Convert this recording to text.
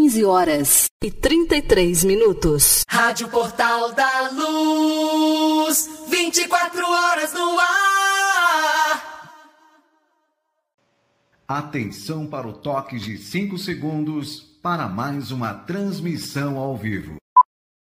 15h33. Rádio Portal da Luz, 24 horas no ar. Atenção para o toque de 5 segundos para mais uma transmissão ao vivo.